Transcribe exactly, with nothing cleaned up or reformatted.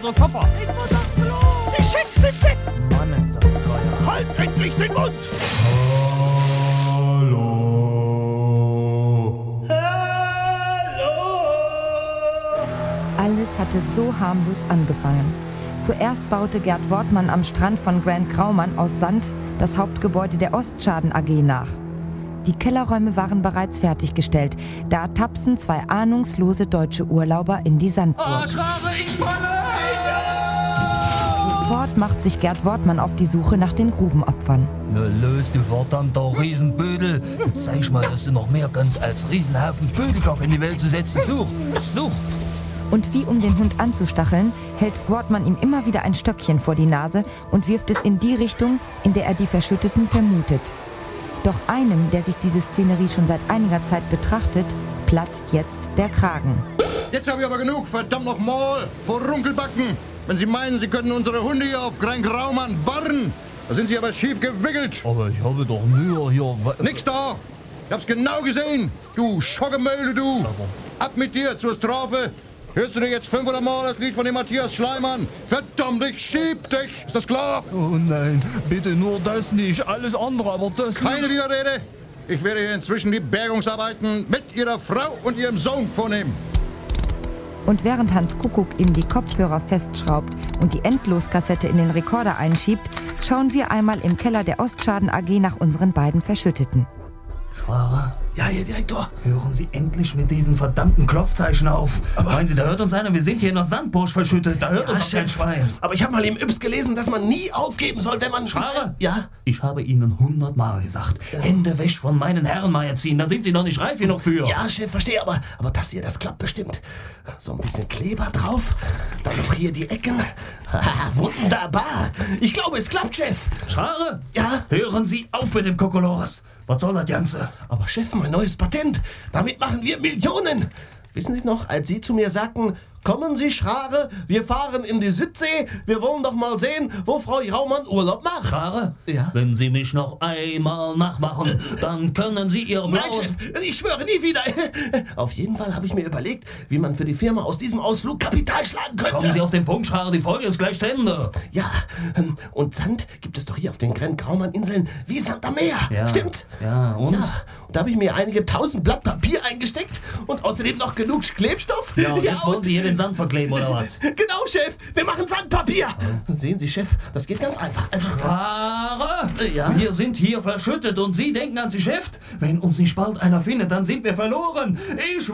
unsere Koffer. Die Schecks sind weg! Mann, ist das teuer. Halt endlich den Mund! Hallo. Hallo! Alles hatte so harmlos angefangen. Zuerst baute Gerd Wortmann am Strand von Grand Graumann aus Sand das Hauptgebäude der Ostschaden A G nach. Die Kellerräume waren bereits fertiggestellt. Da tapsen zwei ahnungslose deutsche Urlauber in die Sandburg. Ah, Schrare, ich falle! Sofort macht sich Gerd Wortmann auf die Suche nach den Grubenopfern. Na los, du verdammter Riesenbödel. Jetzt zeig mal, dass du noch mehr kannst, als Riesenhaufen Bödelkopf in die Welt zu setzen. Such, such! Und wie um den Hund anzustacheln, hält Wortmann ihm immer wieder ein Stöckchen vor die Nase und wirft es in die Richtung, in der er die Verschütteten vermutet. Doch einem, der sich diese Szenerie schon seit einiger Zeit betrachtet, platzt jetzt der Kragen. Jetzt habe ich aber genug, verdammt nochmal, vor Runkelbacken. Wenn Sie meinen, Sie können unsere Hunde hier auf Grand Graumann barren, da sind Sie aber schief gewickelt. Aber ich habe doch nur hier... Nix da! Ich hab's genau gesehen, du Schoggemöhle, du! Ab mit dir zur Strafe! Hörst du dir jetzt fünfhundert Mal das Lied von dem Matthias Schleimann? Verdammt, ich schieb dich! Ist das klar? Oh nein, bitte nur das nicht. Alles andere, aber das Keine nicht. Widerrede! Ich werde hier inzwischen die Bergungsarbeiten mit Ihrer Frau und Ihrem Sohn vornehmen. Und während Hans Kuckuck ihm die Kopfhörer festschraubt und die Endloskassette in den Rekorder einschiebt, schauen wir einmal im Keller der Ostschaden A G nach unseren beiden Verschütteten. Schrare, Ja, Herr Direktor. hören Sie endlich mit diesen verdammten Klopfzeichen auf. Aber- Meinen Sie, da hört uns einer? Wir sind hier in der Sandburg verschüttet. Da hört Ja, uns doch kein Chef. Schwein. Aber ich habe mal im Yps gelesen, dass man nie aufgeben soll, wenn man... Schrare? Ja? Ich habe Ihnen hundertmal gesagt, Hände weg von meinen Herrenmeier ziehen. Da sind Sie noch nicht reif genug für. Ja, Chef, verstehe, aber, aber das hier, das klappt bestimmt. So ein bisschen Kleber drauf, dann noch hier die Ecken. Haha, wunderbar. Ich glaube, es klappt, Chef. Schrare? Ja? Hören Sie auf mit dem Kokolores. Was soll das Ganze? Aber Chef, mein neues Patent. Damit machen wir Millionen. Wissen Sie noch, als Sie zu mir sagten, kommen Sie, Schrare, wir fahren in die Südsee, wir wollen doch mal sehen, wo Frau Graumann Urlaub macht. Schrare? Ja? Wenn Sie mich noch einmal nachmachen, dann können Sie Ihr Nein, blaues... Chef, ich schwöre nie wieder. Auf jeden Fall habe ich mir überlegt, wie man für die Firma aus diesem Ausflug Kapital schlagen könnte. Kommen Sie auf den Punkt, Schrare, die Folge ist gleich zu Ende. Ja, ähm, und Sand gibt es doch hier auf den Grand Graumann-Inseln wie Sand am Meer. Ja. Stimmt? Ja, und? Ja, und da habe ich mir einige tausend Blatt Papier eingesteckt und außerdem noch genug Klebstoff. Ja, und jetzt wollen Sie hier den Sand verkleben, oder was? Genau, Chef, wir machen Sandpapier. Sehen Sie, Chef, das geht ganz einfach. Also, Schrare! Ja? Wir sind hier verschüttet und Sie denken ans Geschäft? Wenn uns nicht bald einer findet, dann sind wir verloren. Ich